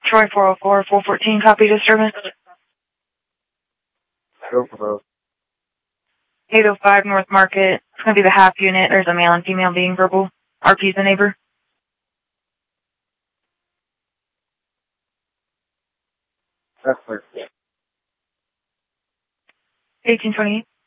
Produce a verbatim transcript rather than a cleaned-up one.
Troy four oh four, four fourteen, copy disturbance. Go for both. eight oh five North Market. It's going to be the half unit. There's a male and female being verbal. R P's the neighbor. That's clear. eighteen twenty-eight.